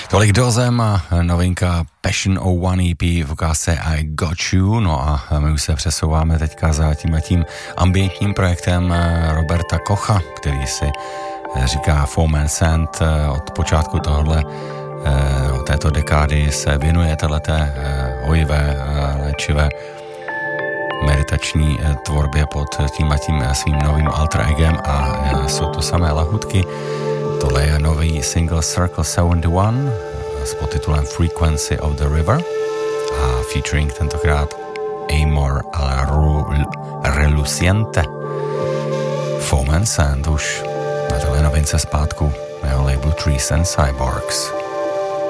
Tolik Dozem a novinka Passion O1 EP v ukázce I Got You. No a my už se přesouváme teďka za tím ambientním projektem Roberta Kocha, který si říká Foam and Sand. Od počátku této dekády se věnuje téhleté hojivé, léčivé meditační tvorbě pod tím svým novým alter egem a jsou to samé lahutky. Tohle je nový single Circle 71 s podtitulem Frequency of the River a featuring tentokrát Amor a Reluciente. Foam and Sand už na téhle novince zpátku na jeho labelu Trees and Cyborgs.